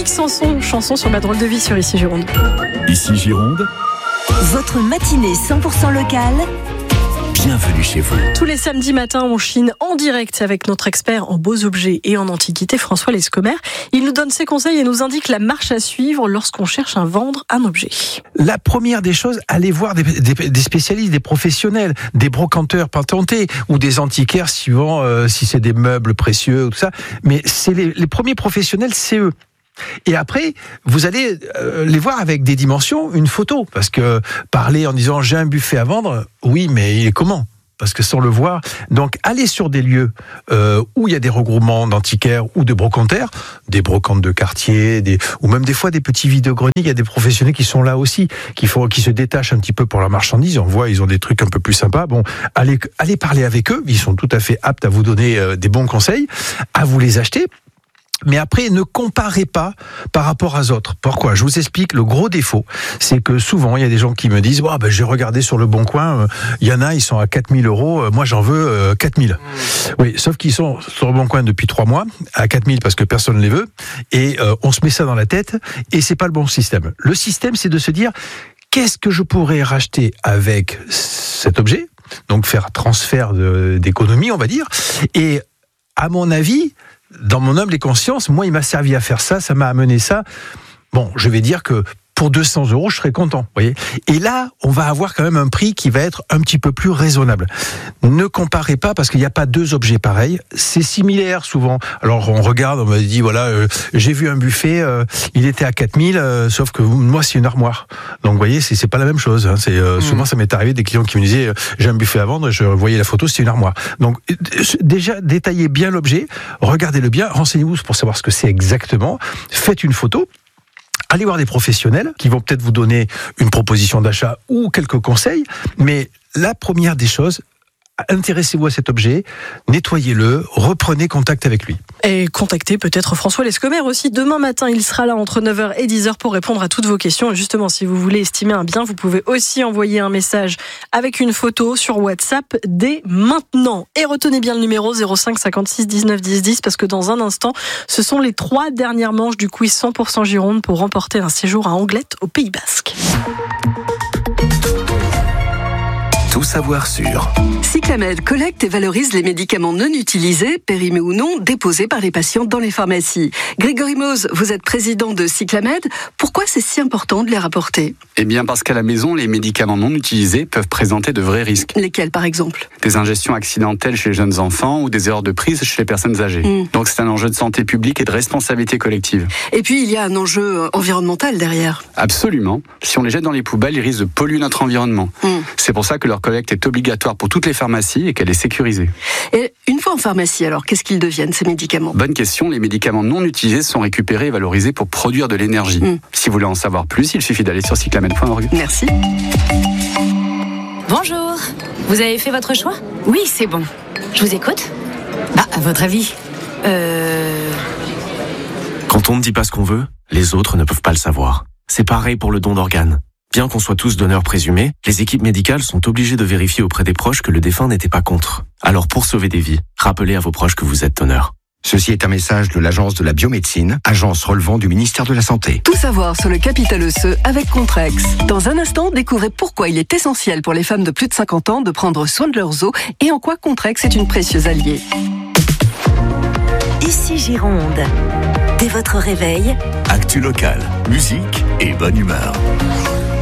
Véronique Sanson, chanson sur ma drôle de vie sur Ici Gironde. Ici Gironde, Votre matinée 100% locale. bienvenue chez vous. Tous les samedis matins, on chine en direct avec notre expert en beaux objets et en antiquités, François Lescomer. Il nous donne ses conseils et nous indique la marche à suivre lorsqu'on cherche à vendre un objet. La première des choses, allez voir des spécialistes, des professionnels, des brocanteurs patentés ou des antiquaires suivant si c'est des meubles précieux ou tout ça. Mais c'est les premiers professionnels, c'est eux. Et après, vous allez les voir avec des dimensions, une photo. Parce que parler en disant j'ai un buffet à vendre, oui, mais il est comment ? Parce que sans le voir, donc allez sur des lieux où il y a des regroupements d'antiquaires ou de brocanteurs, des brocantes de quartier, ou même des fois des petits vide-greniers. Il y a des professionnels qui sont là aussi, qui se détachent un petit peu pour la marchandise. On voit, ils ont des trucs un peu plus sympas. Bon, allez parler avec eux. Ils sont tout à fait aptes à vous donner des bons conseils, à vous les acheter. Mais après, ne comparez pas par rapport aux autres. Pourquoi ? Je vous explique, le gros défaut, c'est que souvent, il y a des gens qui me disent oh, « j'ai regardé sur le Bon Coin, il y en a, ils sont à 4 000 €, moi j'en veux 4 000 ». Oui, sauf qu'ils sont sur le Bon Coin depuis 3 mois, à 4 000 parce que personne ne les veut, et on se met ça dans la tête, et c'est pas le bon système. Le système, c'est de se dire « qu'est-ce que je pourrais racheter avec cet objet ?» Donc faire transfert d'économie, on va dire, et à mon avis, dans mon humble conscience, moi, il m'a servi à faire ça, ça m'a amené ça. Bon, je vais dire que pour 200 €, je serais content, vous voyez. Et là, on va avoir quand même un prix qui va être un petit peu plus raisonnable. Ne comparez pas, parce qu'il n'y a pas deux objets pareils. C'est similaire, souvent. Alors, on regarde, on m'a dit, voilà, j'ai vu un buffet, il était à 4 000, sauf que moi, c'est une armoire. Donc, vous voyez, c'est pas la même chose. Hein. Souvent, ça m'est arrivé des clients qui me disaient, j'ai un buffet à vendre, je voyais la photo, c'est une armoire. Donc, déjà, détaillez bien l'objet, regardez-le bien, renseignez-vous pour savoir ce que c'est exactement, faites une photo. Allez voir des professionnels qui vont peut-être vous donner une proposition d'achat ou quelques conseils. Mais la première des choses, intéressez-vous à cet objet, nettoyez-le, reprenez contact avec lui. Et contactez peut-être François Lescomer aussi. Demain matin, il sera là entre 9h et 10h pour répondre à toutes vos questions. Et justement, si vous voulez estimer un bien, vous pouvez aussi envoyer un message avec une photo sur WhatsApp dès maintenant. Et retenez bien le numéro 05 56 19 10 10 parce que dans un instant, ce sont les 3 dernières manches du quiz 100% Gironde pour remporter un séjour à Anglette au Pays Basque. Tout savoir sur Cyclamed collecte et valorise les médicaments non utilisés, périmés ou non, déposés par les patients dans les pharmacies. Grégory Mose, vous êtes président de Cyclamed. Pourquoi c'est si important de les rapporter ? Eh bien parce qu'à la maison, les médicaments non utilisés peuvent présenter de vrais risques. Lesquels par exemple ? Des ingestions accidentelles chez les jeunes enfants ou des erreurs de prise chez les personnes âgées. Donc c'est un enjeu de santé publique et de responsabilité collective. Et puis il y a un enjeu environnemental derrière. Absolument. Si on les jette dans les poubelles, ils risquent de polluer notre environnement. C'est pour ça que leur collecte est obligatoire pour toutes les pharmacies et qu'elle est sécurisée. Et une fois en pharmacie, alors, qu'est-ce qu'ils deviennent, ces médicaments ? Bonne question, les médicaments non utilisés sont récupérés et valorisés pour produire de l'énergie. Si vous voulez en savoir plus, il suffit d'aller sur cyclamed.org. Merci. Bonjour, vous avez fait votre choix ? Oui, c'est bon. Je vous écoute ? À votre avis Quand on ne dit pas ce qu'on veut, les autres ne peuvent pas le savoir. C'est pareil pour le don d'organes. Bien qu'on soit tous donneurs présumés, les équipes médicales sont obligées de vérifier auprès des proches que le défunt n'était pas contre. Alors pour sauver des vies, rappelez à vos proches que vous êtes donneur. Ceci est un message de l'Agence de la biomédecine, agence relevant du ministère de la Santé. Tout savoir sur le capital osseux avec Contrex. Dans un instant, découvrez pourquoi il est essentiel pour les femmes de plus de 50 ans de prendre soin de leurs os et en quoi Contrex est une précieuse alliée. Ici Gironde. Dès votre réveil, Actu local, musique et bonne humeur.